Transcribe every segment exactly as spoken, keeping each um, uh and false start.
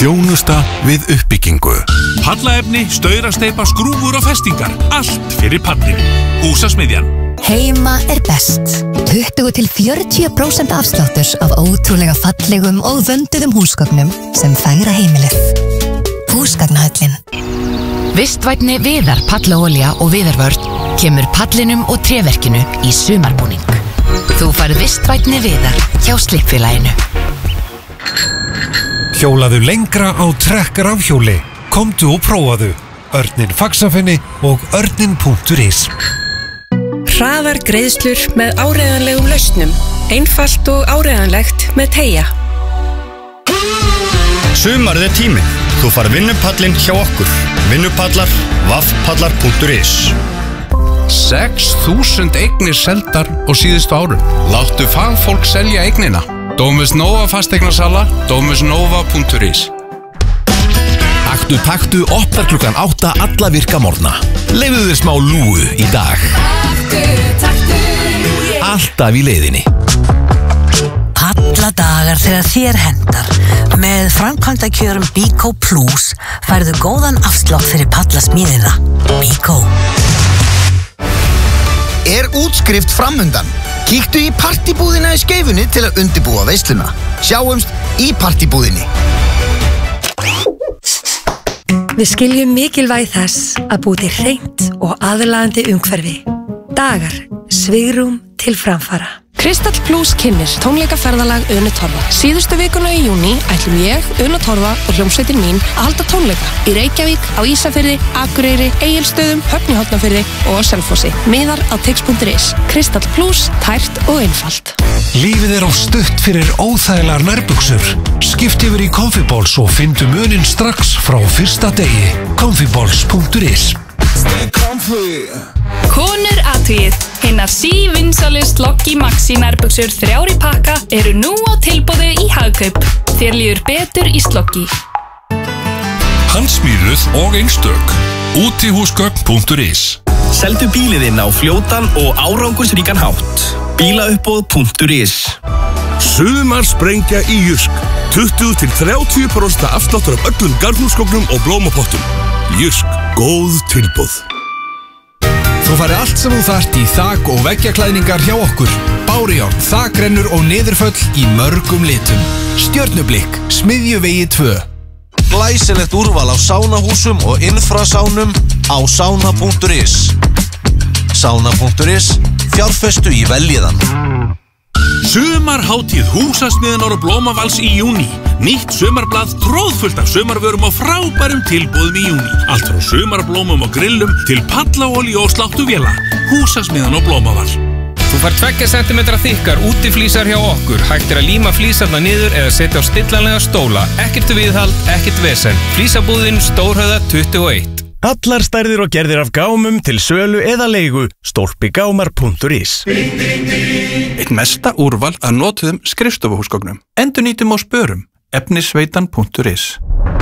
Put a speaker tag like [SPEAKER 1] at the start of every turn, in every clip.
[SPEAKER 1] Þjónusta við uppbyggingu.
[SPEAKER 2] Pallaefni, staurasteypa, skrúfur og festingar. Allt fyrir pallinu. Húsasmiðjan.
[SPEAKER 3] Heima er best. tuttugu til fjörutíu prósent afsláttur af ótrúlega fallegum og vönduðum húsgögnum sem fegra heimilið. Húsgagnahöllin.
[SPEAKER 4] Vistvænni Viðar pallaolía og viðarvörn kemur pallinum og tréverkinu í sumarbúning. Þú færð vistvænni Viðar hjá Slippfélaginu.
[SPEAKER 5] Hjólaðu lengra á Trekk rafhjóli. Komdu og prófaðu. Örninn Faxafinni og örninn punktur is.
[SPEAKER 6] Hraðar greiðslur með áreiðanlegum lausnum. Einfalt og áreiðanlegt með Teygja.
[SPEAKER 7] Sumarið er tíminn. Þú far vinnupallinn hjá okkur. Vinnupallar, vaffpallar punktur is.
[SPEAKER 2] sex þúsund eignir seldar á síðustu árum. Láttu fagfólk selja eignina. Domus Nova fasteignasala, domus nova punktur is.
[SPEAKER 1] Aktu taktu opnar klukkan átta alla virka morgna. Leyfðu þér smá lúgu í dag. Alltaf í leiðinni.
[SPEAKER 8] Alla dagar þegar þér hendar. Með framkvæmdakjörum Bíkó Plus færðu góðan afslátt fyrir pallasmíðina. Bíkó.
[SPEAKER 9] Er útskrift framundan? Kíktu í partibúðina í Skeifunni til að undirbúa veisluna. Sjáumst í partibúðinni.
[SPEAKER 6] Við skiljum mikilvægi þess að búa til hreint og aðlaðandi umhverfi. Dagar, svigrúm til framfara. Kristall Plus kynnir tónleikaferðalag Unu Torfa. Síðustu vikuna í júní ætlum ég, Una Torfa og hljómsveitin mín að halda tónleika í Reykjavík, á Ísafirði, Akureyri, Egilsstöðum, Höfn í Hornafirði og á Selfossi. Miðar á tix punktur is. Kristall Plus, tært og einfalt.
[SPEAKER 5] Lífið er á stutt fyrir óþægilegar nærbuxur. Skipt yfir í Comfiballs og fyndu muninn strax frá fyrsta degi. Comfiballs punktur is.
[SPEAKER 10] Konur athugið. Hinnar sívinsælu Sloggi Maxi nærbuxur þrjár í pakka eru nú á tilboði í Hagkaup. Þér líður betur í Sloggi.
[SPEAKER 2] Handsmíðuð og einstök. Útihúsgögn punktur is.
[SPEAKER 11] Seldu bíliðinn á fljótan og árangursríkan hátt. Bílauppboð punktur is.
[SPEAKER 12] Sumarsprengja í Jursk. tuttugu til þrjátíu prósent afsláttur af öllum garðhúsgögnum og blómapottum. Jursk, góð tilboð.
[SPEAKER 13] Þú færði allt sem þú þarft í þak- og veggjaklæðningar hjá okkur. Bárujárn, þakrennur og niðurföll í mörgum litum. Stjörnublikk, Smiðjuvegi tvö.
[SPEAKER 14] Glæsilegt úrval á sánahúsum og infrasánum á sána punktur is. Sána punktur is, fjárfestu í veljiðan.
[SPEAKER 2] Sumarhátíð Húsasmiðjunar og Blómavals í júní. Nýtt sumarblað tróðfullt af sumarvörum og frábærum tilboðum í júní. Allt frá sumarblómum og grillum til pallaolíu og sláttuvéla. Húsasmiðjan og Blómaval.
[SPEAKER 15] Þú fær tveggja sentimetra þykkar útiflísar hjá okkur. Hægt er að líma flísarna niður eða setja á stillanlega stóla. Ekkert viðhald, ekkert vesen. Flísabúðin Stórhöfða tuttugu og eitt.
[SPEAKER 16] Allar stærðir og gerðir af gámum til sölu eða leigu. Stolpigámar punktur is.
[SPEAKER 17] Eitt mesta úrval að notuðum skrifstofuhúsgögnum. Endurnýtum og spörum. efnisveitan punktur is.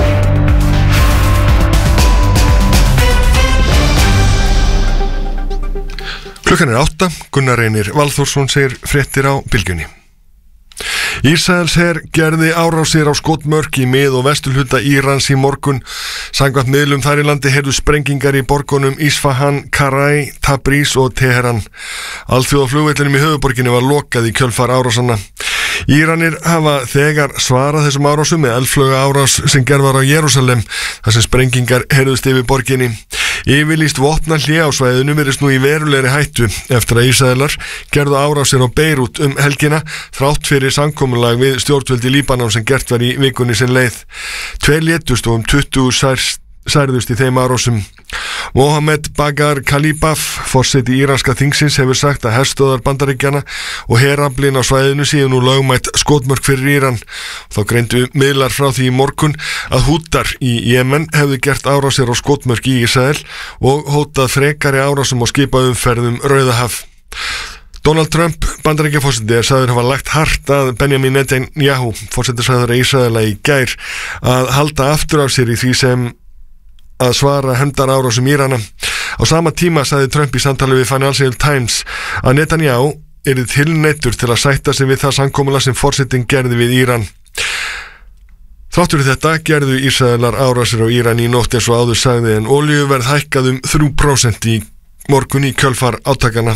[SPEAKER 18] Klukkan er átta. Gunnar Reynir Valþórsson segir fréttir á Bylgjunni. Ísraelsher gerði árásir á skotmörk í mið- og vesturhluta Írans í morgun. Samkvæmt miðlum þar í landi heyrðu sprengingar í borgunum Isfahan, Karai, Tabriz og Teheran. Alþjóðaflugvellinum í höfuborginni var lokað í kjölfar árásanna. Íranir hafa þegar svarað þessum árásum með eldflauga árás sem gerð var á Jerúsalem þar sem sprengingar heyrðust yfir borginni. Yfirlýst vopnahlé á svæðinu virðist nú í verulegri hættu eftir að Ísraelar gerðu árásir á Beirút um helgina þrátt fyrir samkomulag við stjórnvöld í Líbanon sem gert var í vikunni sem leið. Tveir létust og um tuttugu særst særðust í þeim árásum. Mohammed Bagar Khalibaf, forseti íranska þingsins, hefur sagt að herstöðar Bandaríkjanna og heraflinn á svæðinu séu nú lögmætt skotmörk fyrir Íran. Þá greindu miðlar frá því í morgun að Hútar í Jemen hefðu gert árásir á skotmörk í Ísrael og hótað frekari árásum og skipaumferðum Rauðahaf. Donald Trump, Bandaríkjaforseti, er sagður hafa lagt hart að Benjamin Netanyahu, forsætisráðherra Ísraela, í gær að halda aftur af sér í því sem að svara hefndarárásum Írana. Á sama tíma sagði Trump í samtali við Financial Times að Netanyahu yrði tilneyddur til að sætta sig við það samkomulag sem forsetinn gerði við Íran. Þrátt fyrir þetta gerðu Ísraelar árásir á Íran í nótt eins og áður sagði en olíuverð hækkað um þrjú prósent í morgun í kjölfar átakana.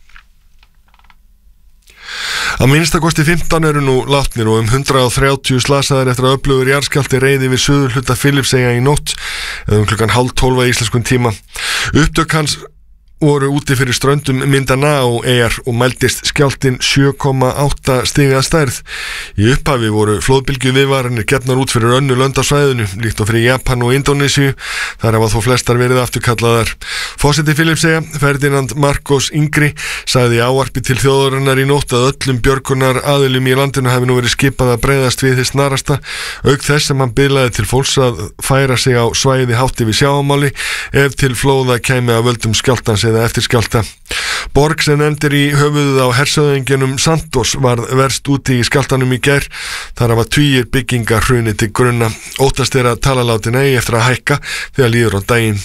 [SPEAKER 18] Að minnstakosti fimmtán eru nú látnir og um hundrað og þrjátíu slasaðir eftir að öflugur jarðskjálfti reið yfir suðurhluta Filippseyja í nótt eða um klukkan hálf tólf að íslenskum tíma. Upptök hans voru úti fyrir ströndum Mindanao eyjar og mældist skjálftinn sjö komma átta stig að stærð. Í upphafi voru flóðbylgju viðvaranir getnar út fyrir önnur lönd á svæðinu, líkt og fyrir Japan og Indónesíu. Þar hafa þó flestar verið afturkallaðar. Forseti Filippseyja, Ferdinand Marcos Yngri, sagði í ávarpi til þjóðarinnar í nótt að öllum björgunar aðilum í landinu hafi nú verið skipað að bregðast við þess snarasta, auk þess sem hann biðlaði til fólks að færa sig á svæði hátt yfir sjávarmáli ef til flóða kæmi af völdum skjálftans eða eftir skjálfta. Borg sem nefndir í höfuðið á hersöðingjunum Santos varð verst úti í skjálftanum í gær. Þar hafa tugir byggingar hrunið til grunna. Óttast er að talalátin eigi eftir að hækka þegar líður á daginn.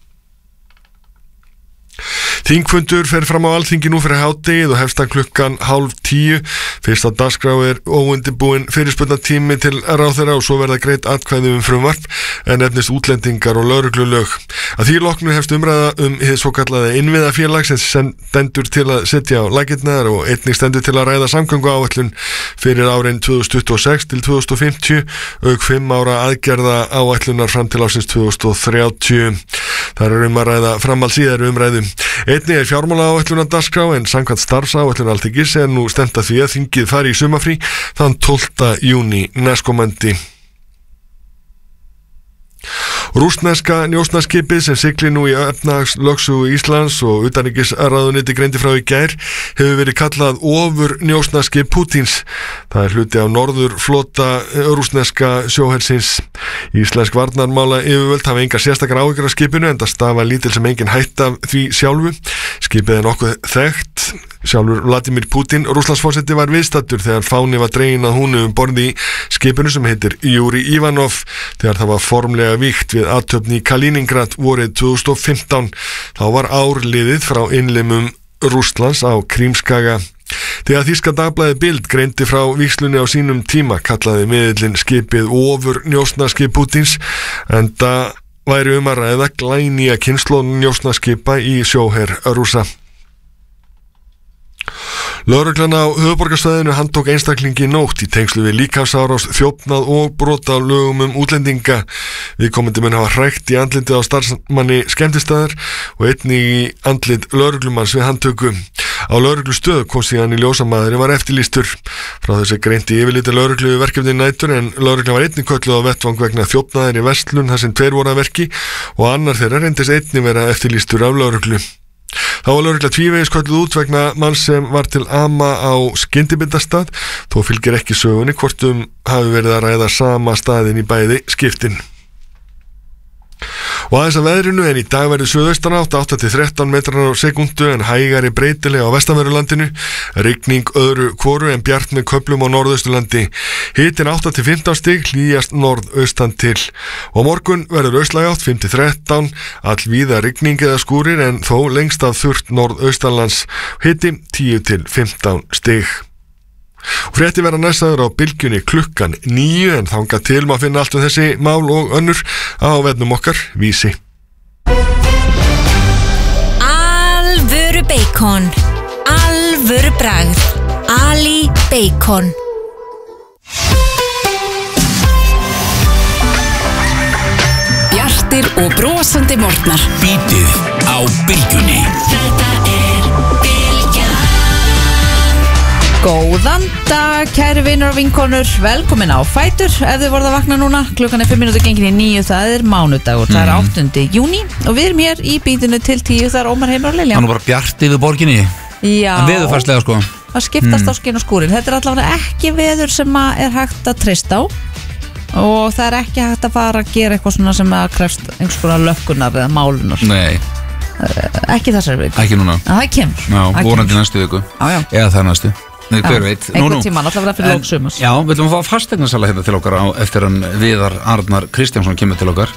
[SPEAKER 18] Þingfundur fer fram á Alþingi nú fyrir hádegið og hefst hann klukkan hálf tíu. Fyrst á dagskrá er óundirbúinn fyrirspurnatími til ráðherra og svo verða greidd atkvæði um frumvarp en nefnist útlendingar og lögreglulög. Að því loknu hefst umræða um hið svokallaða innviðafélag sem stendur til að setja á laggirnar og einnig stendur til að ræða samgönguáætlun fyrir árin tvö þúsund tuttugu og sex til tvö þúsund fimmtíu auk fimm ára aðgerða áætlunar fram til ársins tvö þúsund þrjátíu. Þar er um að ræða framhald síðari umræðu. Einnig er fjármálaáætlunar dagskrá en samkvæmt starfsáætlunar Alþingis er nú stefnt að því að þingið fari í sumarfrí þann tólfta júní næstkomandi. Rússneska njósnaskipið sem siglir nú í efnahagslögsögu Íslands og utanríkisráðuneyti greindi frá í gær hefur verið kallað ofur njósnaskip Pútíns. Það er hluti af norðurflota rússneska sjóhersins. Íslensk varnarmála yfirvöld hafa engar sérstakar áhyggjur af skipinu enda stafa lítil sem engin hætta því sjálfu. Skipið er nokkuð þekkt. Sjálfur Vladimir Putin, Rússlandsforseti, var viðstaddur þegar fáni var dregin að húnu um borði í skipinu sem heitir Júri Ivanov þegar það var formlega vígt við athöfn í Kaliningrad vorið tvö þúsund og fimmtán. Þá var ár liðið frá innlimum Rússlands á Krímskaga. Þegar þýska dagblaðið Bild greindi frá vígslunni á sínum tíma kallaði miðillinn skipið ofur njósnaskip Pútins enda væri um að ræða glænýja kynslóð njósnaskipa í sjóher Rússa. Lögreglan á höfuðborgarsvæðinu handtók einstaklingi í nótt í tengslu við líkamsárás, þjófnað og brot á lögum um útlendinga. Viðkomandi mun hafa hrækt í andlitið á starfsmanni skemmtistaðar og einnig í andlit lögreglumanns við handtöku. Á lögreglustöð kom síðan í ljós að maðurinn var eftirlýstur. Frá þessi greinti yfirliti lögreglu við verkefni nætur en lögreglan var einnig kölluð á vettvang vegna þjófnaðar í verslun þar sem tveir voru að verki og annar þeirra reyndist einnig vera eftirlýstur af lögreglu. Þá var lögregla tvívegis kölluð út vegna mann sem var til ama á skyndibitastað, þó fylgir ekki sögunni hvort um hafi verið að ræða sama staðin í bæði skiptin. Og aðeins að veðrinu en í dag verður suðaustanátt átta til þrettán metrar á sekundu en hægari breytilega á vestanverðurlandinu, rigning öðru hvoru en bjart með köflum á norðausturlandi. Hitinn átta til fimmtán stig, hlýjast norðaustan til. Og morgun verður austlæg átt fimm til þrettán, allvíða rigning eða skúrir en þó lengst af þurrt norðaustanlands. Hiti tíu til fimmtán stig. Og frétti verða næstaður á bylgjunni klukkan níu en þangað til maður finna allt um þessi mál og önnur á vefnum okkar Vísi.
[SPEAKER 19] Alvöru bacon, alvöru bragð, Ali Bacon.
[SPEAKER 10] Bjartir og brosandi morgnar.
[SPEAKER 2] Bítið á bylgjunni.
[SPEAKER 10] Þetta er Bylgjan.
[SPEAKER 20] Góðan dag, kæri vinur og vinkonur, velkomin á Fætur. Ef þið voruð að vakna núna, klukkan er fimm mínútur gengin í níu, það er mánudagur, mm. það er áttunda júní og við erum hér í bítinu til tíu, það er Ómar Heimir og Lilja.
[SPEAKER 21] Það er bara bjart yfir borginni.
[SPEAKER 20] Já.
[SPEAKER 21] En veðurfarslega sko.
[SPEAKER 20] Það skiptast
[SPEAKER 21] mm.
[SPEAKER 20] á skinn og skúrin. Þetta er allavega ekki veður sem er hægt að treysta á og það er ekki hægt að fara að gera eitthvað svona sem að krefst einhvers konar lökkunar eða málunar.
[SPEAKER 21] Nei.
[SPEAKER 20] Ekki þessari viku.
[SPEAKER 21] Ekki núna.
[SPEAKER 20] Það kemur.
[SPEAKER 21] Já, vorandi næstu viku.
[SPEAKER 20] Já, já.
[SPEAKER 21] Eða það næstu. Nei, hver veit.
[SPEAKER 20] Einhvern tímann, allavega fyrir lók sumars.
[SPEAKER 21] Já, við ætlum að fá fasteignasala hérna til okkar á, eftir hann Viðar Arnar Kristjánsson kemur til okkar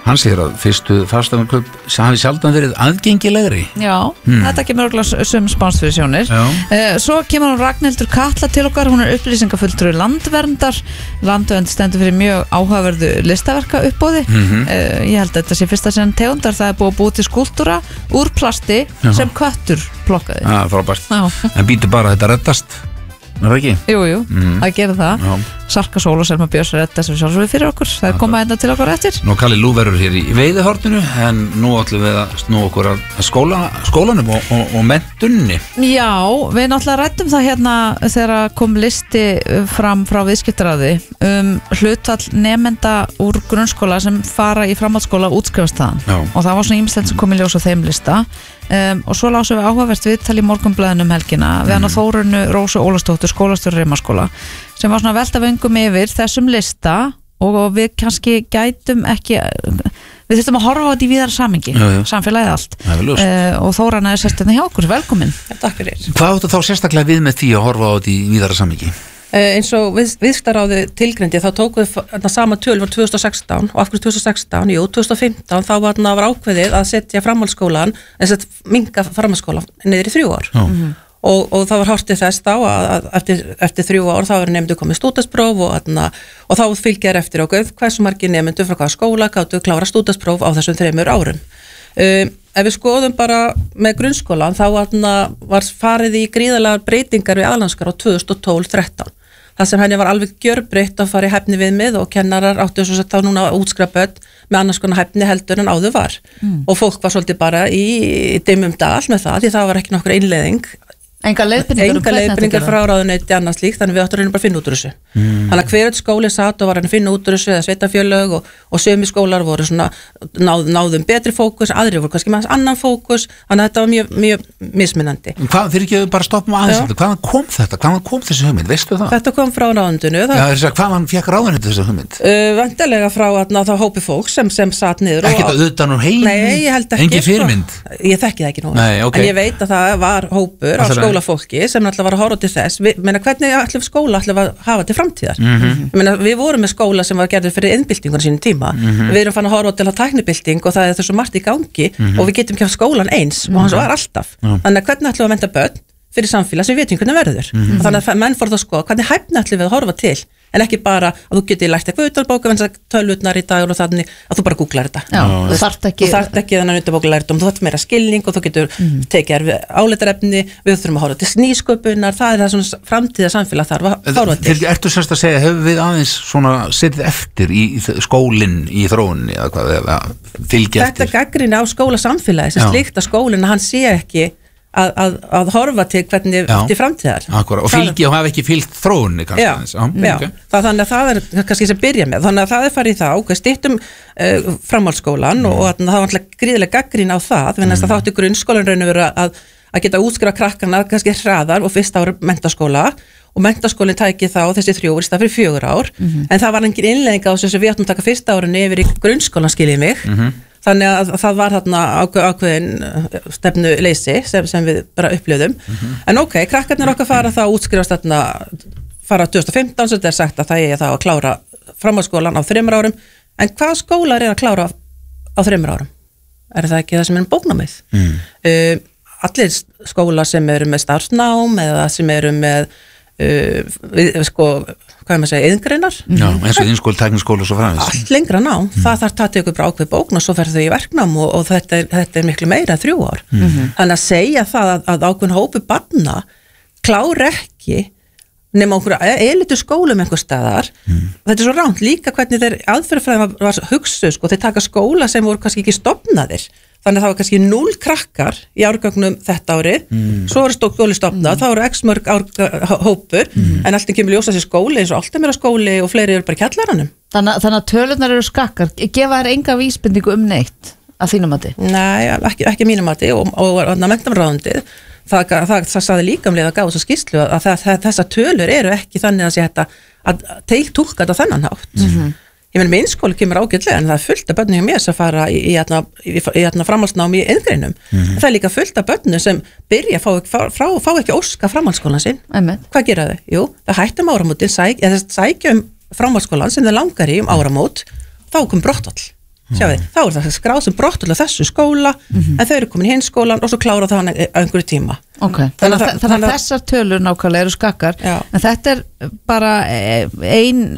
[SPEAKER 21] Hann segir að fyrstu fasteignakaup hafi sjaldan verið aðgengilegri.
[SPEAKER 20] Já,
[SPEAKER 21] Hmm.
[SPEAKER 20] þetta kemur örugglega sum spáns fyrir sjónir.
[SPEAKER 21] Já.
[SPEAKER 20] uh, Svo kemur hún Ragnhildur Katla til okkar. Hún er upplýsingafulltrúi landverndar. Landvernd stendur fyrir mjög áhugaverðu listaverka uppbóði.
[SPEAKER 21] Mhm.
[SPEAKER 20] uh, Ég held að þetta sé fyrsta sinn tegundar. Það er búið að búið til skúltúra úr plasti
[SPEAKER 21] Já.
[SPEAKER 20] sem köttur plokkaði.
[SPEAKER 21] Já, frábært.
[SPEAKER 20] Já.
[SPEAKER 21] En býtu bara að þetta reddast. Er það ekki?
[SPEAKER 20] Jú, jú,
[SPEAKER 21] Mhm.
[SPEAKER 20] það gerir það.
[SPEAKER 21] Já.
[SPEAKER 20] Sarka Sól og Selma Björns er þetta sem sjálfsögðu fyrir okkur. Það er komað hérna til okkur eftir.
[SPEAKER 21] Nú Kalli Lú verður hér í veiðihorninu en nú ætlum við að snú okkur að skóla, skólanum og, og, og mentunni.
[SPEAKER 20] Já, við náttúrulega rættum það hérna þegar kom listi fram frá viðskiptaráði um hlutfall nemenda úr grunnskóla sem fara í framhaldsskóla og útskrifast þaðan.
[SPEAKER 21] Já.
[SPEAKER 20] Og það var svona ýmislegt sem kom í ljós á þeim lista. Um, og svo lásum við áhugavert viðtal í Morgunblaðinu um helgina við hann á Þórunu Rósu Ólastóttur, skólastjóri Rimaskóla, sem var svona velta vöngum yfir þessum lista og við kannski gætum ekki við þurfum að horfa á þetta í víðara samingi,
[SPEAKER 21] Já, já.
[SPEAKER 20] samfélagið allt.
[SPEAKER 21] Það er ljóst.
[SPEAKER 20] uh, og Þórana er sérstæðan hjá okkur, velkomin.
[SPEAKER 3] Takk fyrir.
[SPEAKER 21] Hvað áttu þá sérstaklega við með því að horfa á þetta í víðara samhengi?
[SPEAKER 3] Uh, eins og við, viðskiptaráði tilgreindi þá tókum við þarna sama töl var tvö þúsund og sextán og af hverju tvö þúsund og sextán, jú, tvö þúsund og fimmtán þá var, var ákveðið að setja framhaldsskólan þess að minga framhaldsskólan niður í þrjú ár
[SPEAKER 21] Mhm.
[SPEAKER 3] og, og það var hortið þess þá að, að eftir, eftir þrjú ár þá er nefndu komið stúdentspróf og, aðna, og þá fylgjar eftir okkur hversu margir nefndu frá hvaða skóla gáttu klára stúdentspróf á þessum þreymur árum. Um, ef við skoðum bara með grunnskólan þá aðna, var farið í gríðarlegar breytingar við aðlandskar á tvö þúsund og tólf þrettán. Það sem henni var alveg gjörbreytt að fara í hæfni viðmið og kennarar áttu þess að þá núna útskrafböld með annars konar hæfni heldur en áður var.
[SPEAKER 20] Mm.
[SPEAKER 3] Og fólk var svolítið bara í dimmum dal með það því það var ekki nokkur einleiðing.
[SPEAKER 20] Enga leiðbendingar um
[SPEAKER 3] Enga
[SPEAKER 20] hvernig
[SPEAKER 3] leiðbendingar
[SPEAKER 20] þetta
[SPEAKER 3] frá
[SPEAKER 20] gera.
[SPEAKER 3] ráðuneyti annars líkt, þannig við áttum að reyna bara að finna út úr þessu.
[SPEAKER 21] Mm.
[SPEAKER 3] Þannig að hver eitt skóli satt og var að finna út úr þessu eða sveitafjölög og, og sömu skólar voru svona náð, náðum betri fókus, aðrir voru kannski með annan fókus, þannig að þetta var mjög, mjög mismunandi.
[SPEAKER 21] En Hvað, fyrir ekki að við bara stoppum aðeins
[SPEAKER 3] Já.
[SPEAKER 21] þetta, hvaðan kom þetta, hvaðan kom þessi hugmynd, veistu það?
[SPEAKER 3] Þetta kom frá ráðundinu.
[SPEAKER 21] Já, þess að hvaðan fekk ráðuneytið þessi hugmynd?
[SPEAKER 3] Uh, Vandalega frá að það hópi fólks sem, sem satt niður.
[SPEAKER 21] Ekkert að utan úr heimi?
[SPEAKER 3] Nei, ég held ekki.
[SPEAKER 21] Engin fyrirmynd?
[SPEAKER 3] Sko. Ég þekki það ekki nú.
[SPEAKER 21] Nei, ok.
[SPEAKER 3] En ég veit að það var hópur á
[SPEAKER 21] Það er-
[SPEAKER 3] skólafólki sem alltaf var að horfa til þess. Við, meina, hvernig ætlum skóla ætlum að hafa til framtíðar?
[SPEAKER 21] Mhm.
[SPEAKER 3] Ég meina, við vorum með skóla sem var gerður fyrir innbyltingun sínum tíma.
[SPEAKER 21] Mhm.
[SPEAKER 3] Við erum fann að horfa til að tæknibylting og það er þessu margt í gangi
[SPEAKER 21] Mhm.
[SPEAKER 3] og við getum ekki haft skólan eins og hans var alltaf.
[SPEAKER 21] Já.
[SPEAKER 3] Þannig að hvernig ætlum við að mennta börn fyrir samfélag sem við veitum hvernig verður.
[SPEAKER 21] Mhm.
[SPEAKER 3] Og þannig að menn fór það að skoða hvernig hæfni ætlum við að horfa til en ekki bara að þú getur lært eitthvað utanbóka en tölvutnar í dag og þannig að þú bara googlar þetta.
[SPEAKER 20] Já, þú þarft ekki-
[SPEAKER 3] Þú þarft ekki þennan utanbókalærdum, þú þarft meira skilning og þú getur tekið þér áleitarefni, við þurfum að horfa til nýsköpunar, það er það svona framtíða samfélag þarf að horfa til.
[SPEAKER 21] Fyrir, ertu sérst að segja, hefur við aðeins svona setið eftir í, í þ- skólinn í þróunni eða hvað, eða fylgja
[SPEAKER 3] Þetta
[SPEAKER 21] eftir?
[SPEAKER 3] gagnrýni á skóla samfélagi sem
[SPEAKER 21] Já.
[SPEAKER 3] slíkt að skólinn að hann sé ekki að, að, að horfa til hvernig
[SPEAKER 21] Já.
[SPEAKER 3] til framtíðar.
[SPEAKER 21] Akkúrat, og
[SPEAKER 3] Það-
[SPEAKER 21] fylgi og hafa ekki fylgt þróunni kannski
[SPEAKER 3] Já,
[SPEAKER 21] aðeins.
[SPEAKER 3] já.
[SPEAKER 21] ok.
[SPEAKER 3] Það, þannig að það er kannski sem byrja með, þannig að það er farið í það, ok, stýttum uh, framhaldsskólan og, og það var alltaf gríðilega gaggrín á það, þannig að það átti grunnskólan raun og veru að, að geta útskrifa krakkana kannski hraðar og fyrst ára menntaskóla og menntaskólinn tæki þá þessi þrjú ár í stað fyrir fjögur ár,
[SPEAKER 21] Mhm.
[SPEAKER 3] en það var engin innlegging á þessu við áttum að taka fyrsta árunni yfir í grunnskólan skiljið mig,
[SPEAKER 21] Mhm.
[SPEAKER 3] þannig að það var þarna ákveð, ákveðin stefnu leysi sem, sem við bara upplöðum en ok, krakkarnir okkar fara þá að útskrifast þarna fara tvö þúsund og fimmtán sem þetta er sagt að það er þá að klára framhaldsskólan á þreymur árum en hvað skólar er að klára á þreymur árum? Er það ekki það sem er bóknámið?
[SPEAKER 21] Mm.
[SPEAKER 3] Uh, allir skólar sem eru með starfsnám eða sem eru með uh, við, sko, hvað er maður að segja, iðngreinar
[SPEAKER 21] Já, eins og innskóli, tækniskóli og svo framins.
[SPEAKER 3] allt lengra nám, það þarf að taka upp ákveð bókn og svo fer þau í verknám og, og þetta, er, þetta er miklu meira en þrjú ár
[SPEAKER 21] Mhm.
[SPEAKER 3] þannig að segja það að, að ákveðin hópi barna klára ekki nema okkur elitu skólum einhver staðar þetta er svo ránt líka hvernig þeir aðferðafræðin var, var hugsuð sko, þeir taka skóla sem voru kannski ekki stofnaðir þannig að það var kannski núll krakkar í árgangnum þetta árið,
[SPEAKER 21] Mm.
[SPEAKER 3] svo voru skóli stofnað, þá voru x mörg ár, hópur en allt kemur ljósa sér skóli eins og allt er meira skóli og fleiri eru bara í kjallaranum.
[SPEAKER 20] Þannig, þannig að tölunar eru skakkar. Gefa þær enga vísbendingu um neitt að þínu mati?
[SPEAKER 3] Nei, ekki, ekki mínu mati og, og, og menntamráðundið það, það, það, það saði líka um leið að gáða svo skýrslu að það, það, þessar tölur eru ekki þannig að sé þetta að teil túlka þetta þennan hátt.
[SPEAKER 21] Mhm.
[SPEAKER 3] Ég menn með innskóli kemur ágætlega en það er fullt af börnum hjá mér sem fara í, í, í, í, í framhaldsnám í iðngreinum.
[SPEAKER 21] Mhm.
[SPEAKER 3] Það er líka fullt af börnum sem byrja fá, frá, frá, fá ekki óska framhaldsskólan sinn.
[SPEAKER 20] Amen.
[SPEAKER 3] Hvað gera þau? Jú, það hættum áramótin, sæk, eða sækja um framhaldsskólan sem þau langar í um áramót, þá kom brottall. sjáðu, þá er það skráð sem brott alveg þessu skóla,
[SPEAKER 20] Mhm.
[SPEAKER 3] en þau eru komin í hinn skólan og svo klára það hann á einhverju tíma.
[SPEAKER 20] Ok, þannig að, þannig að þessar tölur nákvæmlega eru skakkar, en þetta er bara ein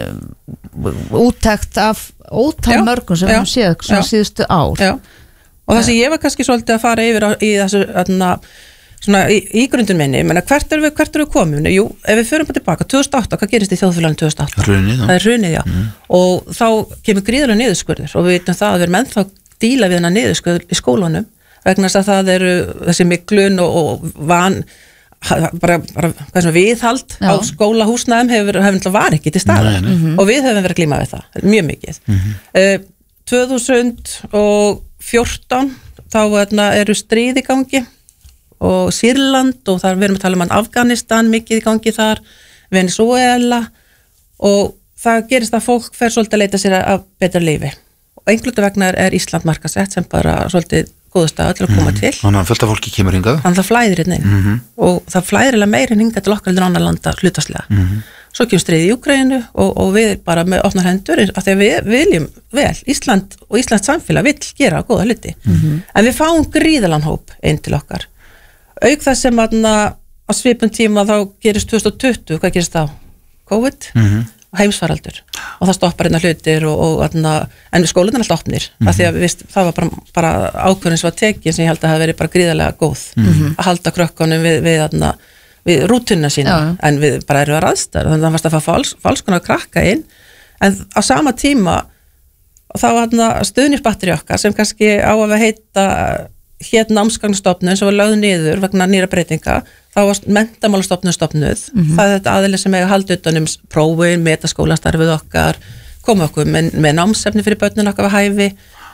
[SPEAKER 20] úttekt af ótal mörgum sem við höfum séð svona síðustu ár.
[SPEAKER 3] Já, og það sem ég var kannski svolítið að fara yfir á, í þessu öðna, svona í, í grundun minni, menna hvert eru við, hvert eru við komin? Jú, ef við förum bara tilbaka, tvö þúsund og átta, hvað gerist í þjóðfélaginu tvö þúsund og átta?
[SPEAKER 21] Hrunið, já.
[SPEAKER 3] Það er hrunið, já. Mm. Og þá kemur gríðarlega niðurskurður og við veitum það að við erum ennþá að díla við hennar niðurskurður í skólanum vegna þess að það eru þessi miklun og, og van bara, bara hvað sem viðhald
[SPEAKER 20] Já.
[SPEAKER 3] á skólahúsnæðum hefur, hefur var ekki til staðar
[SPEAKER 20] Nei, nei. Mhm.
[SPEAKER 3] og við höfum verið að glíma við það, mjög mikið. uh, tvö þúsund og fjórtán þá hérna, eru stríð í gangi og Sýrland og þar við erum að tala um Afganistan mikið í gangi þar, Venezuela og það gerist að fólk fer svolítið að leita sér að betra lífi og einhvern vegna er Ísland markasett sem bara svolítið góðu stað til að koma til.
[SPEAKER 21] Þannig að fullt af fólki kemur hingað.
[SPEAKER 3] Þannig að það flæðir hérna inn
[SPEAKER 21] Mm -hmm.
[SPEAKER 3] og það flæðir eða meira en hingað til okkar en annar landa hlutastlega.
[SPEAKER 21] Mm -hmm.
[SPEAKER 3] Svo kemur stríð í Úkraínu og, og við bara með opnar hendur af því að við viljum vel, Ísland og Íslands samfélag vill gera góða hluti.
[SPEAKER 20] Mm -hmm.
[SPEAKER 3] En við fáum gríðalan hóp inn til okkar. Auk þess sem aðna á svipum tíma þá gerist tvö þúsund og tuttugu, hvað gerist þá? COVID
[SPEAKER 21] Mm -hmm.
[SPEAKER 3] og heimsfaraldur og það stoppar hérna hlutir og, og aðna, en skólan er alltaf opnir mm -hmm. af því að við, það var bara, bara ákvörðin sem var tekin sem ég held að hafa verið bara gríðarlega góð
[SPEAKER 21] Mm -hmm.
[SPEAKER 3] að halda krökkunum við, við, aðna, við rútunna sína
[SPEAKER 20] Já.
[SPEAKER 3] en við bara erum að raðstæður þannig að það varst að fá fals, falskuna krakka inn en á sama tíma þá var stuðnisbatteri okkar sem kannski á að heita hér námsgagnastofnun sem var lögð niður vegna nýra breytinga, þá var menntamálastofnun stofnuð, mm -hmm. það er þetta aðeins sem eiga halda utan um prófin, metaskólastarfið okkar, koma okkur með, með námsefni fyrir börnin okkar við hæfi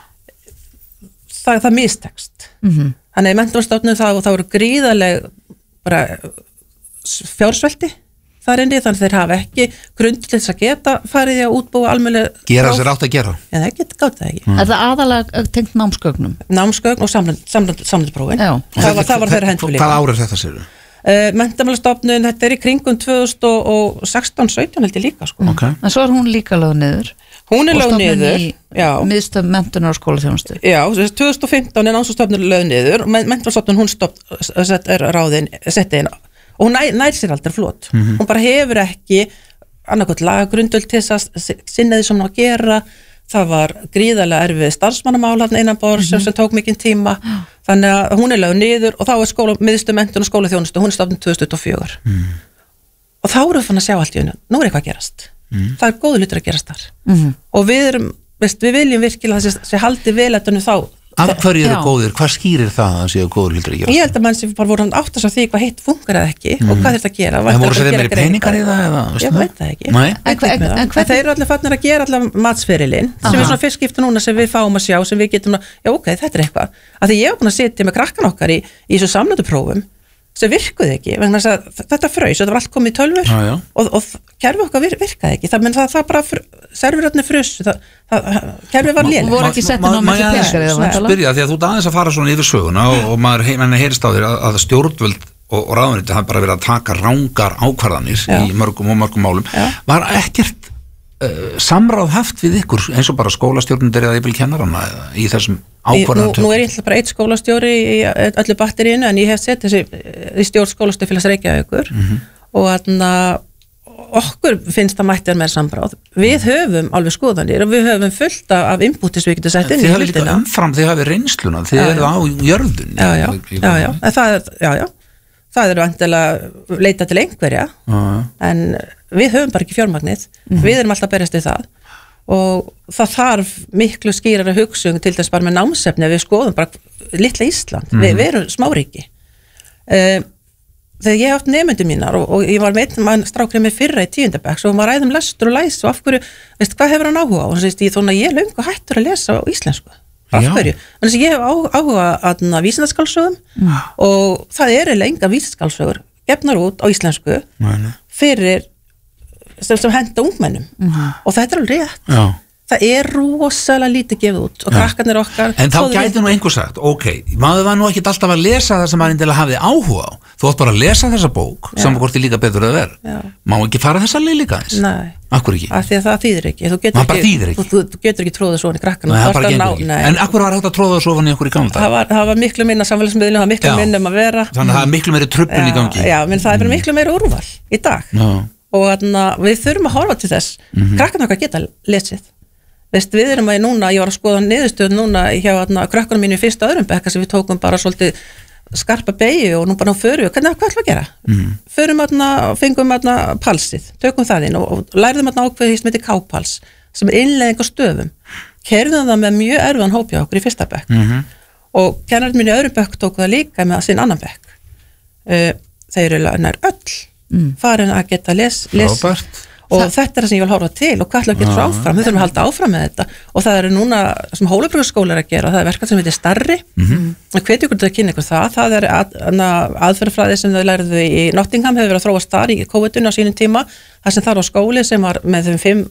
[SPEAKER 3] það, það mistekst
[SPEAKER 20] mm -hmm.
[SPEAKER 3] þannig menntamálastofnun þá, þá eru gríðaleg bara fjársvelti þar inni, þannig þeir hafa ekki grund til þess að geta farið í að útbúa almennileg
[SPEAKER 21] Gera sér átt að gera.
[SPEAKER 3] Já, það geta gátt það ekki.
[SPEAKER 20] Mm. Er það aðalega tengt námsgögnum?
[SPEAKER 3] Námsgögn og samlandsprófin.
[SPEAKER 20] Já.
[SPEAKER 3] Það var, það var þeirra hendur líka.
[SPEAKER 21] Hvað ár er þetta sér?
[SPEAKER 3] Uh, Menntamálastofnun, þetta er í kringum tvö þúsund og sextán sautján held ég líka sko.
[SPEAKER 21] Okay.
[SPEAKER 20] En svo er hún líka lögð niður.
[SPEAKER 3] Hún er lögð niður.
[SPEAKER 20] Og miðstöð menntunar og skólaþjónustu.
[SPEAKER 3] Já, tvö þúsund og fimmtán er námsstofnun lögð niður og Menntamálastofnun hún stopp, sett er ráðin, setti inn og hún nær, nær sér aldrei flott. Mm -hmm. Hún bara hefur ekki annarkot lagagrundöld til þess að sinna því sem hún á að gera. Það var gríðarlega erfið starfsmannamál hann innan borð sem,
[SPEAKER 20] Mhm.
[SPEAKER 3] sem tók mikinn tíma. Þannig að hún er lögð niður og þá er skóla, miðstöð menntun og skólaþjónustu, hún er stofnun tvö þúsund og fjögur. Mm. Og þá erum við fann að sjá allt í unum. Nú er eitthvað að gerast. Mm. Það er góðu hlutur að gerast þar. Mm. Og við erum, veist, við viljum virkilega að þessi haldi vel þetta nú þá.
[SPEAKER 21] Af hverju eru góðir? Hvað skýrir það að séu góður hlutur að gera?
[SPEAKER 3] Ég held að mann sem bara voru átt að því hvað hitt funkar eða ekki mm. og hvað þurft að gera.
[SPEAKER 21] En voru sér þeir meiri peningar í það? Eða,
[SPEAKER 3] ég veit það ekki.
[SPEAKER 21] Nei.
[SPEAKER 3] En, en, en, en þeir eru allir fannir að gera allir matsferilinn sem er svona fyrst skipta núna sem við fáum að sjá sem við getum að, já ok, þetta er eitthvað. Af því ég hef búin að sitja með krakkan okkar í, í svo samlönduprófum sem virkuði ekki, vegna þess að þetta fröys og þetta var allt komið í tölvur
[SPEAKER 21] já, já.
[SPEAKER 3] og, og kerfi okkar vir, virkaði ekki, það, menn það, það bara servirarnir frus, það, það, kerfi var lélega.
[SPEAKER 20] Voru ekki settin á miklu peningar eða
[SPEAKER 21] vantala? Spyrja, því að þú ert aðeins að fara svona yfir söguna og, og maður he, heyrist á þér að, að stjórnvöld og, og ráðuniti hafa bara verið að taka rángar ákvarðanir já. Í mörgum og mörgum málum. Já. Var ekkert uh, samráð haft við ykkur eins og bara skólastjórnundir eða yfir kennarana í þessum ákvarðanum?
[SPEAKER 3] Nú, nú er ég bara eitt skólastjóri í öllu batterínu en ég hef sett þessi í stjórn skólastjóðfélags Reykjavíkur mm -hmm. og þannig okkur finnst það mætti að meira sambráð. Við höfum alveg skoðanir og við höfum fullt af inputi sem við getum sett inn í hlutina.
[SPEAKER 21] Þið hafið líka umfram, þið hafið reynsluna, þið eru á jörðun.
[SPEAKER 3] Já, já, já, já, en það er, já, já, það eru vantilega leita til einhverja, já. En við höfum bara ekki fjármagnið, mm. við erum alltaf að berjast í það og það þarf miklu skýrara hugsun til þess bara með námsefni að við skoðum bara litla Ísland, mm. við, við erum smáríki. Uh, þegar ég hef haft nefnendur mínar og, og ég var með einn strákrið með fyrra í tíundabæk og maður ræðum lestur og læs og af hverju, veist, hvað hefur hann áhuga á og þannig að ég, ég er löngu hættur að lesa á íslensku af hverju, þannig að ég hef á, áhuga að vísindaskalsögum mm. og það er eiginlega enga vísindaskalsögur gefnar út á íslensku mm. fyrir sem, sem henda ungmennum mm. og þetta er alveg rétt. Já. það er rosalega lítið gefið út og krakkarnir okkar.
[SPEAKER 21] En þá gæti nú einhver sagt, ok, maður var nú ekki alltaf að lesa það sem maður endilega hafði áhuga á. Þú átt bara að lesa þessa bók, saman hvort þið líka betur að vera. Má ekki fara þessa leið líka eins?
[SPEAKER 3] Nei.
[SPEAKER 21] Akkur ekki?
[SPEAKER 3] Af því að það þýðir ekki. Þú getur
[SPEAKER 21] ekki, þýðir ekki.
[SPEAKER 3] Þú, þú getur ekki tróðið svona í krakkarnir.
[SPEAKER 21] Nei, það bara gengur ekki. En akkur var hægt að tróða svo í okkur í gamla dag?
[SPEAKER 3] Það var, það var miklu minna samfélagsmiðlum, það var miklu minna um að vera.
[SPEAKER 21] Þannig að það er miklu meiri truflun í gangi.
[SPEAKER 3] Já, menn það er bara miklu meiri úrval í dag.
[SPEAKER 21] Já.
[SPEAKER 3] Og þarna, við þurfum að horfa til þess. Mm-hmm. Krakkarnir okkar geta lesið. Veist, við erum að núna, ég var að skoða niðurstöðu núna hjá krökkunum mínu í fyrsta öðrum bekka sem við tókum bara svolítið skarpa beigju og nú bara nú förum við, hvernig, hvað ætlum við að gera? Mm. Förum aðna, fengum aðna palsið, tökum það inn og, og lærðum aðna ákveðið sem heitir K-pals, sem er innlegging á stöfum. Kerðum það með mjög erfiðan hópi á okkur í fyrsta bekk. Mm-hmm. Og kennarinn mínu í öðrum bekk tóku það líka með sinn annan bekk. Uh, þeir eru nær öll mm. farin að geta les, les og Þa. Þetta er það sem ég vil horfa til og hvað ætlum við að geta svo áfram, við þurfum að halda áfram með þetta og það eru núna sem Hólabrúarskóli er að gera, það er verkefni sem heitir Starri mm-hmm. og hvetja ykkur til að kynna ykkur það, það er að, aðferðafræði sem þau lærðu í Nottingham hefur verið að þróast þar í COVID-19 á sínum tíma, það sem þar á skóli sem var með þeim fimm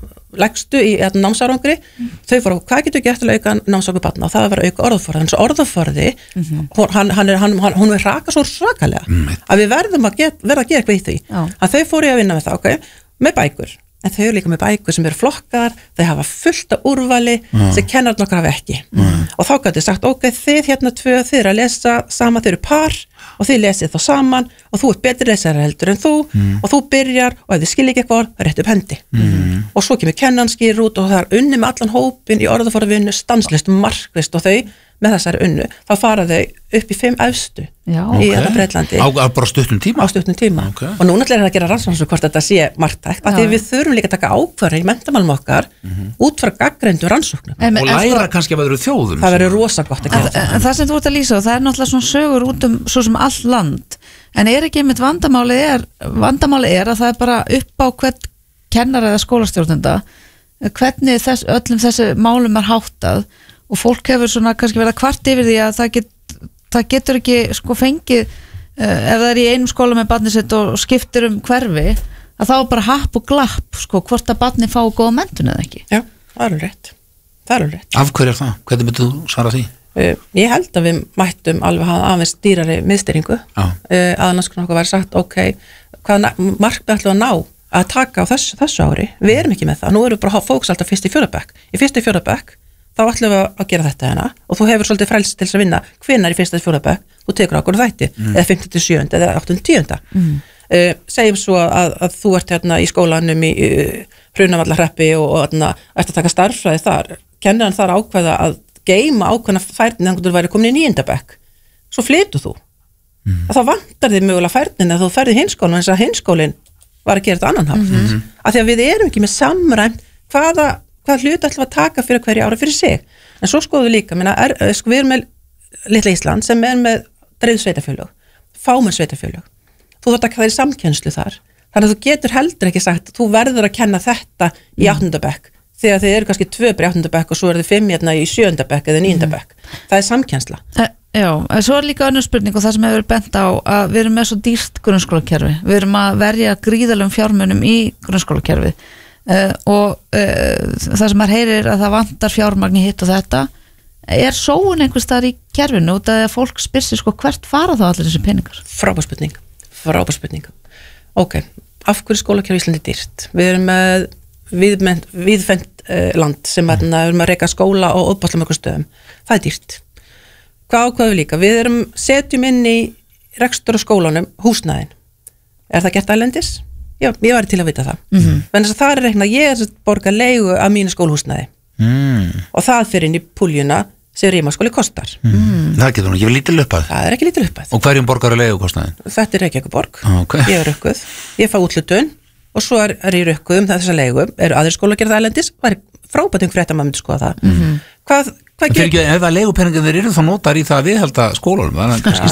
[SPEAKER 3] legstu í námsárangri, mm. þau fóru hvað getur gert til að auka námsárangur barna og það var að auka orðforði, þannig að orðforði mm-hmm. hann, hann er, hann, hann, hún er raka svo svakalega mm. að við verðum að get, verða að gera eitthvað í því Já. Að þau fóru að vinna með það, ok með bækur, en þau eru líka með bækur sem eru flokkar, þau hafa fullt af úrvali mm. sem kennarinn okkar hafa ekki mm. og þá gætu sagt, ok, þið hérna tvö þið eru að lesa saman, þið eru par og þið lesið þá saman og þú ert betri lesari heldur en þú mm. og þú byrjar og ef þið skilja ekki eitthvað, rétt upp hendi mm. og svo kemur kennan skýr út og það er unni með allan hópin í orðaforðavinnu, stanslist, markvist og þau með þessari unnu, þá fara þau upp í fimm efstu Já, í okay. Breitlandi
[SPEAKER 21] á, á bara stuttum tíma,
[SPEAKER 3] á stuttum tíma. Okay. og núna ætlar það að gera rannsóknir hvort þetta sé marktækt, af því við þurfum líka að taka ákvarðanir í menntamálum okkar mm-hmm. út frá gagnreyndum rannsóknum
[SPEAKER 21] en, og læra en, kannski af öðru þjóðum
[SPEAKER 3] það verður rosa gott að gera
[SPEAKER 20] en, en það sem þú ert að lýsa, það er náttúrulega svona sögur út um svo sem all land, en er ekki einmitt vandamáli er, vandamáli er að það er bara upp á hvern kennara eða skólastjórnenda hvernig þess, öllum þessi málum er háttað og fólk hefur svona kannski verið að kvart yfir því að það, get, það getur ekki sko fengið uh, ef það er í einum skóla með barnið sitt og skiptir um hverfi að þá er bara happ og glapp sko hvort að barnið fá góða menntun eða ekki.
[SPEAKER 3] Já, það er rétt. Það er rétt.
[SPEAKER 21] Af hverju er það? Hvernig myndir þú svara því?
[SPEAKER 3] Uh, ég held að við mættum alveg hafa aðeins dýrari miðstýringu uh, að annars konar okkur væri sagt ok, hvaða markmið ætlum við að ná að taka á þessu, þessu ári? Við erum ekki með það. Nú erum við bara fókus alltaf fyrst í fjórða bekk. Í fyrst í fjórða bekk þá ætlum við að gera þetta hérna og þú hefur svolítið frelst til þess að vinna hvenær í fyrsta til fjórða bekk, þú tekur ákvörðu þætti mm. eða fimmta til sjöunda eða áttunda til tíunda mm. uh, segjum svo að, að þú ert hérna í skólanum í uh, Hrunavallahreppi og, og hérna, ert að taka starffræði þar, kennarinn þar ákveða að geyma ákveðna færnin þannig að þú væri komin í níunda bekk svo flytur þú mm. að þá vantar þið mögulega færnin að þú ferði hinskólan eins að hinskólin var að gera þetta annan hátt mm-hmm. af því að við erum ekki með samræmt hvaða hvað hlut ætlum að taka fyrir hverju ára fyrir sig en svo skoðum við líka, minna, er, sko við erum með litla Ísland sem er með dreifð sveitafjölög, fámenn sveitafjölög þú þarf að taka það í samkennslu þar þannig að þú getur heldur ekki sagt þú verður að kenna þetta í áttunda bekk þegar þið eru kannski tvö í áttunda bekk og svo eru þið fimm hérna í sjöunda bekk eða níunda bekk það er samkennsla
[SPEAKER 20] e, Já, en svo er líka önnur spurning og það sem hefur bent á að við erum með svo dýrt grunnskólakerfi við erum að verja gríðalegum fjármunum í grunnskólakerfi Uh, og uh, það sem maður heyrir að það vantar fjármagn í hitt og þetta er sóun einhvers staðar í kerfinu út af að fólk spyr sig sko hvert fara þá allir þessi peningar?
[SPEAKER 3] Frábærspurning, frábærspurning ok, af hverju skólakerfi Íslandi dýrt? Við erum með viðfennt við uh, land sem er, við erum að reka skóla og óbætla mjög stöðum það er dýrt hvað ákveðum við líka? Við erum setjum inn í rekstur á skólanum húsnæðin er það gert ælendis? Já, ég var til að vita það mm-hmm. en þess að það er reikna, ég er borga leigu af mínu skólahúsnæði mm. og það fyrir inn í púljuna sem Rímaskóli kostar
[SPEAKER 21] mm. Það getur nú ekki lítil uppað
[SPEAKER 3] Það er ekki lítil uppað
[SPEAKER 21] Og hverjum borgar er leigukostnaðin?
[SPEAKER 3] Þetta er ekki ekki borg
[SPEAKER 21] okay.
[SPEAKER 3] Ég er rökkuð, ég fá útlutun og svo er, er ég rökkuð um þessa leigu eru aðrir skóla að gera það ælendis það er frábært um frétta maður myndi skoða það mm-hmm. Hvað Hvað
[SPEAKER 21] ger... ekki, ef að leigupenningar þeir eru þá notar í það að viðhalda skólanum það er kannski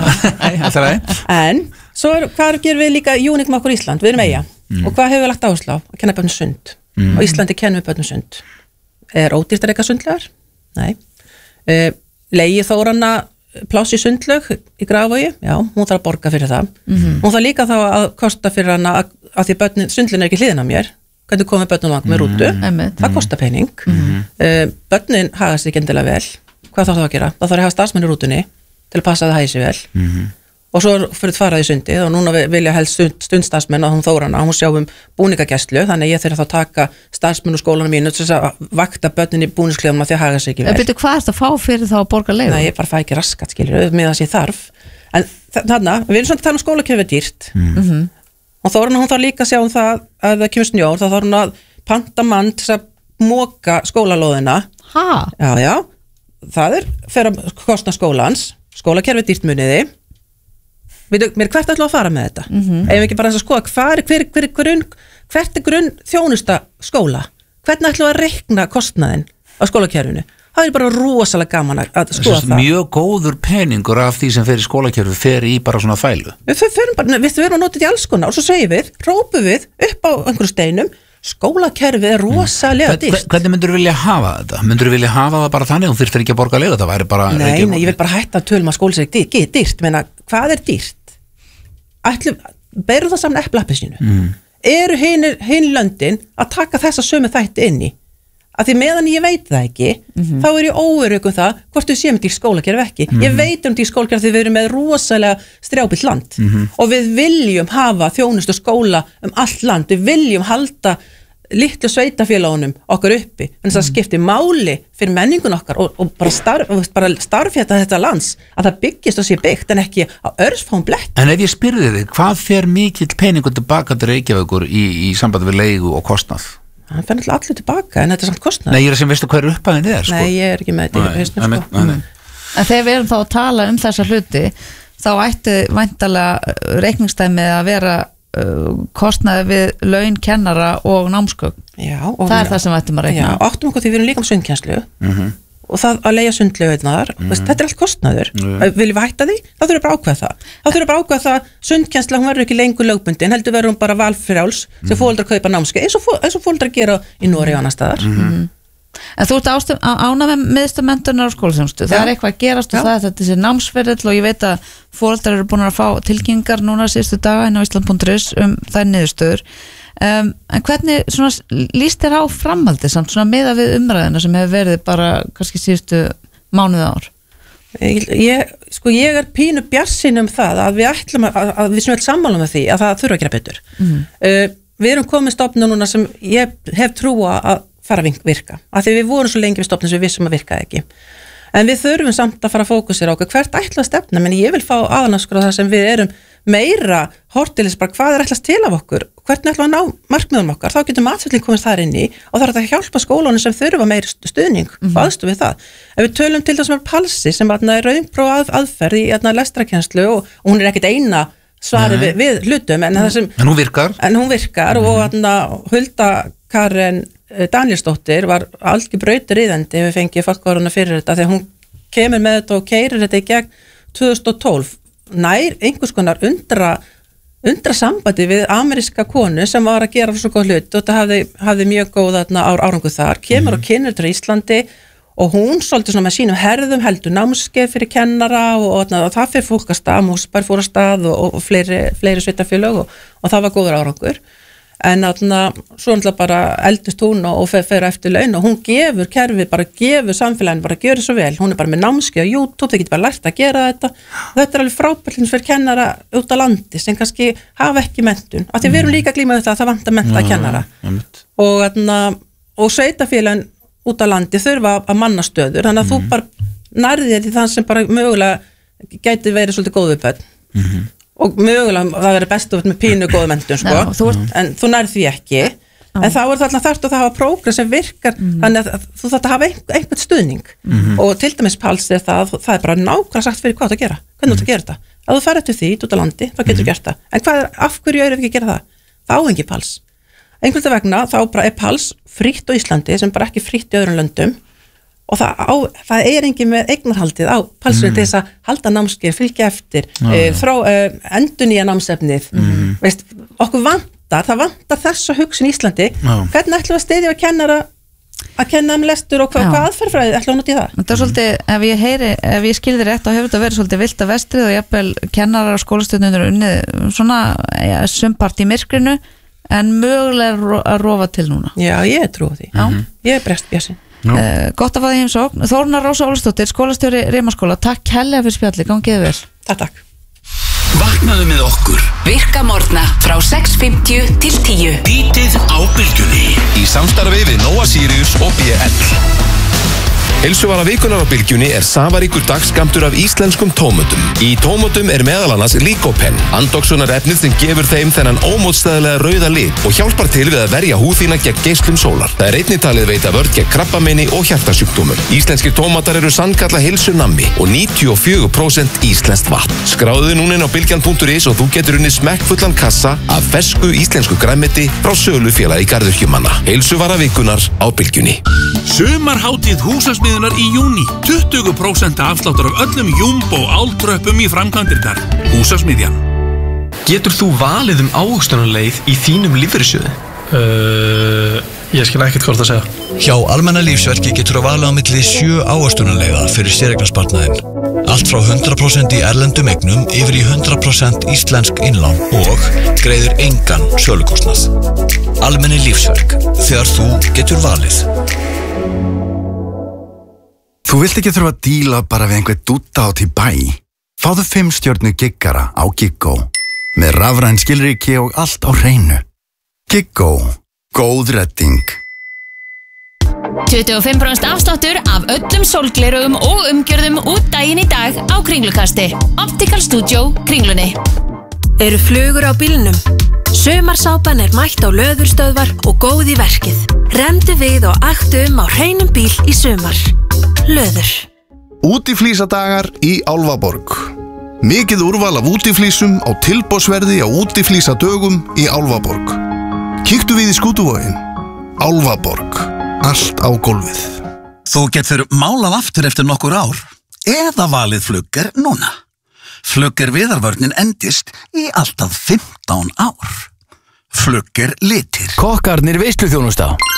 [SPEAKER 21] sniðugt
[SPEAKER 3] en svo er, hvað gerum við líka uník með okkur Ísland, við erum eiga mm. og hvað hefur við lagt áherslu á? Að kenna börnum sund mm. og Íslandi kennum við börnum sund er ódýrt að reka sundlegar? Nei uh, leigi Þóranna pláss í sundlaug í Grafavogi? Já, hún þarf að borga fyrir það mm-hmm. hún þarf líka þá að kosta fyrir hana að, að því börnin sundlun er ekki hliðin á mér hvernig komið börnum langt með rútu,
[SPEAKER 20] mm.
[SPEAKER 3] það kostar pening mm. uh, börnin haga sig ekki endilega vel, hvað þarf það að gera? Það þarf að hafa starfsmenn í rútunni til að passa að það hagi sig vel
[SPEAKER 21] mm.
[SPEAKER 3] og svo fyrir farað í sundið og núna vilja helst stund, stundstarfsmenn og hún Þórana, hún sjá um búningagæslu, þannig að ég þurfa þá að taka starfsmenn úr skólanum mínu til að vakta börnin í búningsklefanum að því að haga sig ekki vel.
[SPEAKER 20] En byrju, hvað er þetta að fá fyrir þá að borga leigu?
[SPEAKER 3] Nei, ég bara fæ ekki raskat, skilur, með það sé þarf en þarna, við erum svona að tala um skólakerfið dýrt
[SPEAKER 20] mm.
[SPEAKER 3] og Þórana hún þarf líka að sjá um það að það kemur snjór, þá þarf hún að panta mann til að móka skólalóðina.
[SPEAKER 20] Ha?
[SPEAKER 3] Já, já, það er fyrir að kostna skólans, skólakerfið dýrt muniði. Við, mér hvert ætlum að fara með þetta?
[SPEAKER 20] Mm-hmm.
[SPEAKER 3] Ef við ekki bara að skoða hver, hver, hver, grunn, hvert er grunn þjónusta skóla? Hvernig ætlum við að reikna kostnaðin á skólakerfinu? Það er bara rosalega gaman að skoða það.
[SPEAKER 21] Mjög góður peningur af því sem fer í skólakerfi fer í bara svona þvælu.
[SPEAKER 3] Við förum bara, við verum að nota þetta í alls konar og svo segjum við, rópum við upp á einhverju steinum, skólakerfið er rosalega
[SPEAKER 21] mm.
[SPEAKER 3] dýrt.
[SPEAKER 21] Hvernig myndur þú vilja hafa þetta? Myndur þú vilja hafa það bara þannig, þú þyrftir ekki að borga leigu, það væri bara...
[SPEAKER 3] Nei, nei, ég vil bara hætta að tölum að skólaseg dýrt, dýrt, menna, hvað er dýrt? Ætlum, berum það saman epli-appelsínu.
[SPEAKER 21] Mm.
[SPEAKER 3] Eru hin löndin að taka þessa sömu þætti inn í? Að því meðan ég veit það ekki,
[SPEAKER 20] mm-hmm.
[SPEAKER 3] þá er ég óörugg um það hvort við séum dýr skólakerfi ekki.
[SPEAKER 21] Mm-hmm.
[SPEAKER 3] Ég veit um dýr skólakerfi því við erum með rosalega strjábilt land
[SPEAKER 21] mm-hmm.
[SPEAKER 3] og við viljum hafa þjónustu skóla um allt land, við viljum halda litlu sveitafélagunum okkar uppi, en það skiptir máli fyrir menningun okkar og, og bara, starf, bara starfjata þetta lands að það byggist og sé byggt en ekki á örsfáum blett.
[SPEAKER 21] En ef ég spyrði þig, hvað fer mikill peningur tilbaka til Reykjavíkur í, í sambandi við leigu og kostnað?
[SPEAKER 3] Það fer náttúrulega allir tilbaka, en þetta er samt kostnað.
[SPEAKER 21] Nei, ég er sem veistu hvað er upphæðin er, sko.
[SPEAKER 3] Nei, ég er ekki með þetta í hausnum, sko.
[SPEAKER 21] Nei, nei.
[SPEAKER 20] En þegar við erum þá að tala um þessa hluti, þá ætti væntalega reikningsdæmið að vera uh, kostnaði við laun kennara og námsgögn.
[SPEAKER 3] Já. Og
[SPEAKER 20] það er það sem við ættum að reikna.
[SPEAKER 3] Já, áttum okkur því við erum líka um sundkennslu.
[SPEAKER 21] Mhm.
[SPEAKER 3] Og það að leigja sundlaugarnar, mm. þetta er allt kostnaður mm. viljum við hætta því, þá þurfum við bara ákveða það þá þurfum við bara ákveða það, sundkennsla hún verður ekki lengur lögbundin, heldur verður hún bara valfrjáls sem mm. fóreldrar kaupa námskeið, eins og, eins og fóreldrar gera í Noregi og annars staðar
[SPEAKER 20] mm. En þú ert ána með miðstamenntunar á skólaþjónustu, það er eitthvað að gerast og það er þetta þessi námsferðil og ég veit að fóreldrar eru búin að fá tilkynningar núna síðustu daga inn á Ísland punktur is um þær niðurstöður. Um, en hvernig svona, líst þér á framhaldi samt svona meða við umræðina sem hefur verið bara kannski síðustu mánuði ár?
[SPEAKER 3] Ég, ég, sko ég er pínu bjartsýn um það að við ætlum að, að við sem við sammálum með því að það þurfa að gera betur.
[SPEAKER 20] Mm.
[SPEAKER 3] Uh, við erum komið stofnun núna sem ég hef trúa að fara að virka, af því við vorum svo lengi við stofnun sem við vissum að virka ekki. En við þurfum samt að fara að fókusera okkur hvert ætla að stefna, menn ég vil fá aðanaskur á það sem við erum meira hortilis bara hvað er ætlast til af okkur, hvernig ætlum að ná markmiðum okkar, þá getum aðsvöldin komist þar inn í og það er að hjálpa skólunum sem þurfa meiri stuðning mm-hmm. og aðstoð við það. Ef við tölum til þess að palsi sem er raunpróf að, aðferð í lestrakennslu og, og hún er ekkit eina svari við, við hlutum en, sem,
[SPEAKER 21] en hún virkar,
[SPEAKER 3] en hún virkar mm-hmm. og atna, Hulda Karen Danielsdóttir var algjör brautarýðandi ef við fengið fagkvaruna fyrir þetta þegar hún kemur með þetta og keyrir þetta í gegn tvö þúsund og tólf nær einhvers konar undra undra sambandi við ameríska konu sem var að gera svo góð hlut og þetta hafði, hafði mjög góð árangur þar kemur mm-hmm. og kynir til Íslandi og hún svolítið svona með sínum herðum heldur námskeið fyrir kennara og, og, og það fyrir fólk að stað, músbær fór að stað og, og fleiri, fleiri sveitafélög og, og það var góður árangur en þarna, svo náttúrulega bara eldist hún og fer, fer eftir laun og hún gefur kerfið, bara gefur samfélaginu bara að gera svo vel, hún er bara með námskeið á YouTube, þau getur bara lært að gera þetta og þetta er alveg frábært fyrir kennara út á landi sem kannski hafa ekki menntun af því við erum líka glímað þetta að það vantar mennta kennara og, þarna, og sveitafélagin út á landi þurfa að manna stöður, þannig að mm. þú bara nærðir því það sem bara mögulega gæti verið svolítið góð við börn
[SPEAKER 21] mm-hmm.
[SPEAKER 3] og mögulega það verður best að vera með pínu góða menntun sko,
[SPEAKER 20] Já, þú ert...
[SPEAKER 3] en þú nærð því ekki Já. En þá er það alltaf þarft að það hafa prógram sem virkar mm. þannig að þú þarft að hafa einhvern, einhvern stuðning
[SPEAKER 21] mm-hmm.
[SPEAKER 3] og til dæmis Pals er það það er bara nákvæmlega sagt fyrir hvað það gera hvernig þú mm. gera þetta, ef þú ferð eftir því út á landi þá getur þú mm. gert það, en hvað er, af hverju erum við ekki að gera það þá er ekki Pals einhvern vegna þá bara er Pals frítt á Íslandi sem bara ekki frítt í öðrum löndum og það, á, það er engin með eignarhaldið á Palsinu mm. til þess að halda námskeið, fylgja eftir, ah. e, þrá, e, endurnýja námsefnið, mm. veist, okkur vantar, það vantar þessa hugsun í Íslandi, ah. hvernig ætlum við að styðja að kennara að kenna um lestur og hva, hvað aðferðfræði ætlum við að nota í það?
[SPEAKER 20] Það er svolítið, ef ég heyri, ef ég skilði rétt þá hefur þetta verið svolítið vilt að vestrið og jafnvel kennarar á skólastöðunum unnið svona ja, sumpart í myrkrinu en mögulega ro- að rofa til núna.
[SPEAKER 3] Já, ég trúi því.
[SPEAKER 20] Já.
[SPEAKER 3] Ég er brest bjassin.
[SPEAKER 20] Uh, gott að fá því heimsókn. Þórna Rósa Ólastóttir, skólastjóri Rimaskóla, takk kærlega fyrir spjalli, gangið vel.
[SPEAKER 3] Takk, takk.
[SPEAKER 2] Vaknaðu með okkur.
[SPEAKER 4] Virka morgna frá sex fimmtíu til tíu.
[SPEAKER 2] Bítið á bylgjunni.
[SPEAKER 1] Í samstarfi við Nóa Sirius og B L. Heilsuvara vikunar á bylgjunni er safaríkur dagskamtur af íslenskum tómötum. Í tómötum er meðal annars Lycopene, andoksunar efnið sem gefur þeim þennan ómótstæðilega rauða lit og hjálpar til við að verja húðina gegn geislum sólar. Það er einnig talið veita vörn gegn krabbameini og hjartasjúkdómum. Íslenskir tómatar eru sannkalla heilsunammi og níutíu og fjögur prósent íslenskt vatn. Skráðu núna inn á bylgjan punktur is og þú getur unnið smekkfullan kassa af fersku íslensku grænmeti frá sölufélagi garðyrkjumanna. Heilsuvara vikunar á bylgjunni.
[SPEAKER 2] Sumarhátíð Húsasmiðjunar í júní. tuttugu prósent afsláttur af öllum Jumbo áltröppum í framkvæmdirnar. Húsasmiðjan.
[SPEAKER 22] Getur þú valið um ávöxtunarleið í þínum lífeyrissjóði? Uh, ég skil ekkert hvort að segja.
[SPEAKER 23] Hjá Almenna lífsverki getur þú valið á milli sjö ávöxtunarleiða fyrir séreignarsparnaðinn. Allt frá hundrað prósent í erlendum eignum yfir í hundrað prósent íslensk innlán og greiðir engan sölukostnað. Almenni lífsverk, þegar þú getur valið.
[SPEAKER 24] Þú vilt ekki þurfa að díla bara við einhver dúta át í bæ. Fáðu fimm stjörnu giggara á Giggó. Með rafræn skilríki og allt á hreinu. Giggó. Góð redding.
[SPEAKER 25] tuttugu og fimm prósent afsláttur af öllum sólglerugum og umgjörðum út daginn í dag á Kringlukasti. Optical Studio, Kringlunni.
[SPEAKER 6] Eru flugur á bílnum? Sumarsápan er mætt á löðurstöðvar og góð í verkið. Remdu við og aktu um á hreinum bíl í sumar. Löður.
[SPEAKER 26] Útiflísadagar í Álfaborg. Mikið úrval af útiflísum á tilboðsverði á útiflísadögum í Álfaborg. Kíktu við í skútuvoginn. Álfaborg. Allt á gólfið.
[SPEAKER 27] Þú getur málað aftur eftir nokkur ár eða valið Flugger núna. Flugger viðarvörnin endist í alltaf fimmtán ár. Flugger litir.
[SPEAKER 28] Kokkarnir veisluþjónusta.